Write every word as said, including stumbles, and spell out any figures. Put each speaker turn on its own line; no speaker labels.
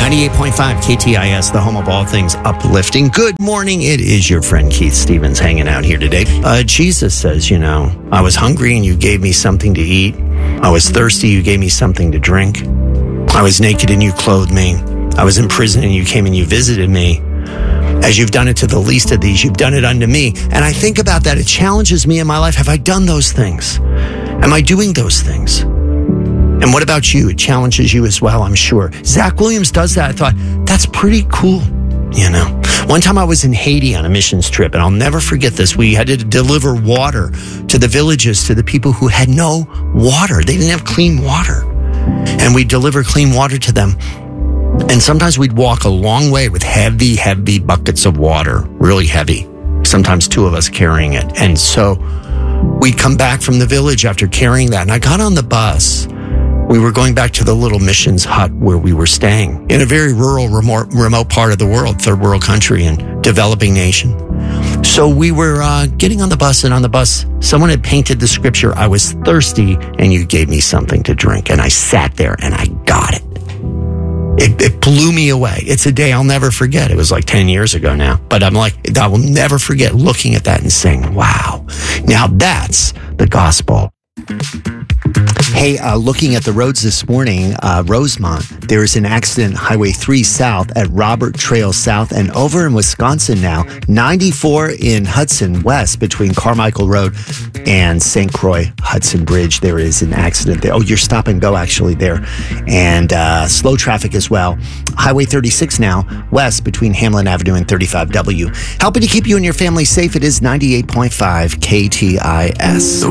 ninety-eight point five K T I S, the home of all things uplifting. Good morning. It is your friend Keith Stevens hanging out here today. Uh, Jesus says, you know, I was hungry and you gave me something to eat. I was thirsty, you gave me something to drink. I was naked and you clothed me. I was in prison and you came and you visited me. As you've done it to the least of these, you've done it unto me. And I think about that. It challenges me in my life. Have I done those things? Am I doing those things? And what about you? It challenges you as well, I'm sure. Zach Williams does that. I thought, that's pretty cool, you know. One time I was in Haiti on a missions trip, and I'll never forget this. We had to deliver water to the villages, to the people who had no water. They didn't have clean water. And we delivered clean water to them. And sometimes we'd walk a long way with heavy, heavy buckets of water, really heavy. Sometimes two of us carrying it. And so we'd come back from the village after carrying that. And I got on the bus. We were going back to the little missions hut where we were staying in a very rural, remote, remote part of the world, third world country and developing nation. So we were uh, getting on the bus, and on the bus, someone had painted the scripture, I was thirsty and you gave me something to drink. And I sat there and I got it. It, it blew me away. It's a day I'll never forget. It was like ten years ago now. But I'm like, I will never forget looking at that and saying, wow, now that's the gospel. Hey, uh, looking at the roads this morning, uh, Rosemont, there is an accident, Highway three South at Robert Trail South, and over in Wisconsin now, ninety-four in Hudson West between Carmichael Road and Saint Croix Hudson Bridge. There is an accident there. Oh, you're stop and go actually there. And uh, slow traffic as well. Highway thirty-six now, west between Hamlin Avenue and thirty-five W. Helping to keep you and your family safe, it is ninety-eight point five K T I S.